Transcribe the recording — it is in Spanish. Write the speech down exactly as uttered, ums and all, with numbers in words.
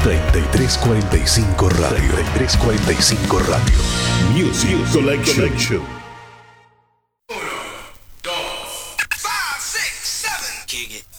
treinta y tres cuarenta y cinco Radio. treinta y tres cuarenta y cinco Radio. Music Collection. Collection. Uno, dos, five, six, seven. Kick it.